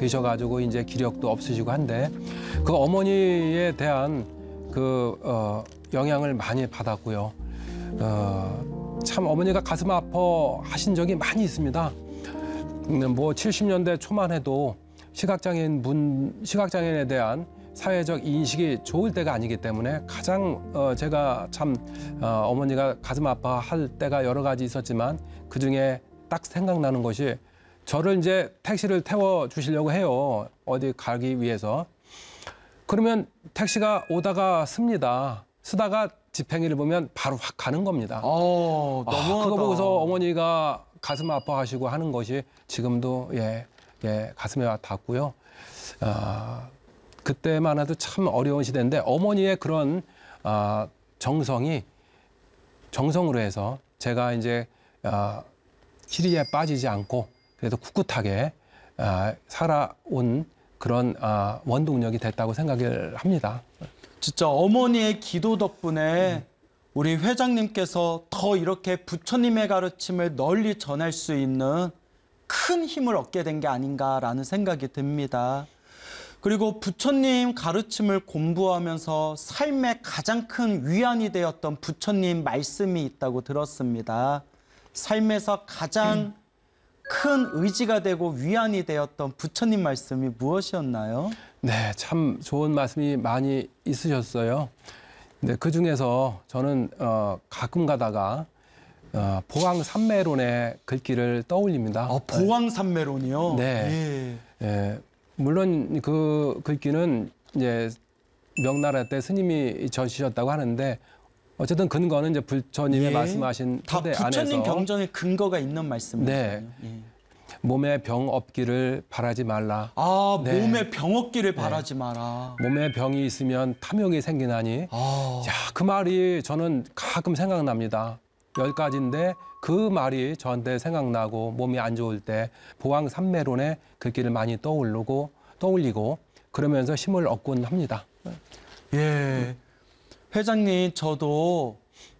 되셔가지고 이제 기력도 없으시고 한데 그 어머니에 대한 그 영향을 많이 받았고요. 참 어머니가 가슴 아파 하신 적이 많이 있습니다. 뭐 70년대 초만 해도 시각장애인에 대한 사회적 인식이 좋을 때가 아니기 때문에 가장 제가 참 어머니가 가슴 아파할 때가 여러 가지 있었지만 그중에 딱 생각나는 것이 저를 이제 택시를 태워 주시려고 해요. 어디 가기 위해서. 그러면 택시가 오다가 씁니다. 쓰다가 지팽이를 보면 바로 확 가는 겁니다. 너무하다. 그거 보고서 어머니가 가슴 아파하시고 하는 것이 지금도 가슴에 와 닿고요. 그때만 해도 참 어려운 시대인데 어머니의 그런 정성으로 해서 제가 이제 시리에 빠지지 않고 그래도 꿋꿋하게 살아온 그런 원동력이 됐다고 생각을 합니다. 진짜 어머니의 기도 덕분에 우리 회장님께서 더 이렇게 부처님의 가르침을 널리 전할 수 있는 큰 힘을 얻게 된 게 아닌가라는 생각이 듭니다. 그리고 부처님 가르침을 공부하면서 삶의 가장 큰 위안이 되었던 부처님 말씀이 있다고 들었습니다. 삶에서 가장 큰 의지가 되고 위안이 되었던 부처님 말씀이 무엇이었나요? 네, 참 좋은 말씀이 많이 있으셨어요. 네, 그중에서 저는 가끔 가다가 보왕삼매론의 글귀를 떠올립니다. 보왕삼매론이요? 네. 예, 물론 그 글귀는 이제 명나라 때 스님이 저시셨다고 하는데 어쨌든 근거는 이제 부처님의 말씀하신 다 토대 안에서 부처님 경전에 근거가 있는 말씀이에요. 네. 몸에 병 없기를 바라지 말라. 네. 몸에 병 없기를 바라지 마라. 몸에 병이 있으면 탐욕이 생기나니. 그 말이 저는 가끔 생각납니다. 10가지인데 그 말이 저한테 생각나고 몸이 안 좋을 때 보왕삼매론의 글귀를 많이 떠올리고 그러면서 힘을 얻곤 합니다. 예. 회장님, 저도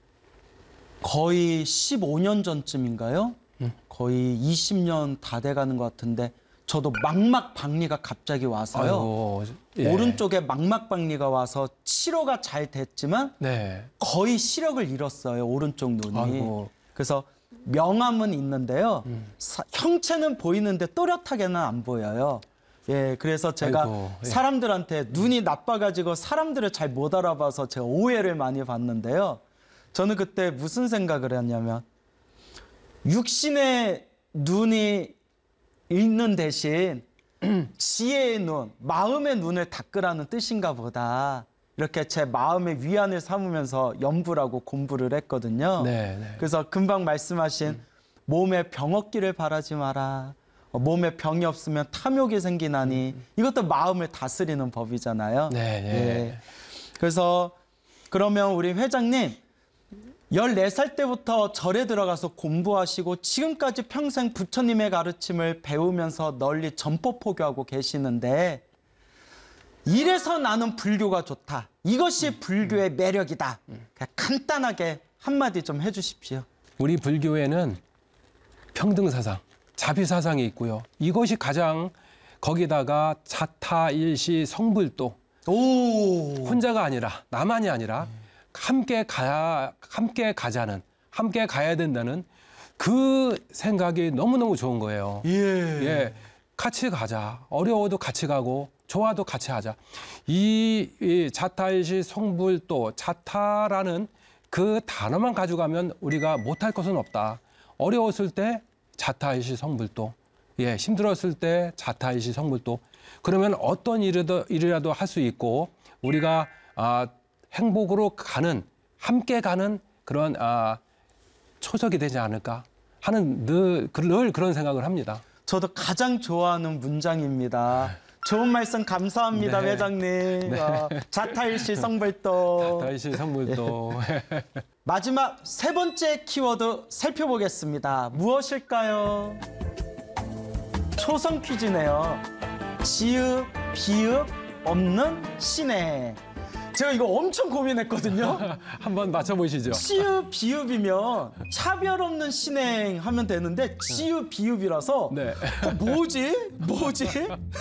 거의 15년 전쯤인가요? 거의 20년 다 돼가는 것 같은데 저도 망막박리가 갑자기 와서요. 오른쪽에 망막박리가 와서 치료가 잘 됐지만 거의 시력을 잃었어요. 오른쪽 눈이. 그래서 명암은 있는데요. 형체는 보이는데 또렷하게는 안 보여요. 예, 그래서 제가 사람들한테 눈이 나빠가지고 사람들을 잘 못 알아봐서 제가 오해를 많이 받는데요. 저는 그때 무슨 생각을 했냐면 육신의 눈이 있는 대신 지혜의 눈, 마음의 눈을 닦으라는 뜻인가 보다. 이렇게 제 마음의 위안을 삼으면서 연불하고 공부를 했거든요. 그래서 금방 말씀하신 몸에 병 없기를 바라지 마라. 몸에 병이 없으면 탐욕이 생기나니 이것도 마음을 다스리는 법이잖아요. 그래서 그러면 우리 회장님 14살 때부터 절에 들어가서 공부하시고 지금까지 평생 부처님의 가르침을 배우면서 널리 전포포교하고 계시는데 이래서 나는 불교가 좋다. 이것이 불교의 매력이다. 그냥 간단하게 한마디 좀 해주십시오. 우리 불교에는 평등사상, 자비사상이 있고요. 이것이 가장 거기다가 자타일시 성불도 혼자가 아니라 나만이 아니라 함께 가자는 함께 가야 된다는 그 생각이 너무너무 좋은 거예요. 같이 가자. 어려워도 같이 가고 좋아도 같이 하자. 이 자타일시 성불도 자타라는 그 단어만 가져가면 우리가 못할 것은 없다. 어려웠을 때 자타일시 성불도, 힘들었을 때 자타일시 성불도. 그러면 어떤 일이라도 할 수 있고 우리가 행복으로 가는, 함께 가는 그런 초석이 되지 않을까 하는 늘 그런 생각을 합니다. 저도 가장 좋아하는 문장입니다. 좋은 말씀 감사합니다, 회장님. 자타일시 성불도. 자타일시 성불도. 마지막 세 번째 키워드 살펴보겠습니다. 무엇일까요? 초성 퀴즈네요. 지읒, 비읒 없는 신의. 제가 이거 엄청 고민했거든요. 한번 맞춰보시죠. 치읒, 비읒이면 차별 없는 신행 하면 되는데 치읒, 비읒이라서 뭐지?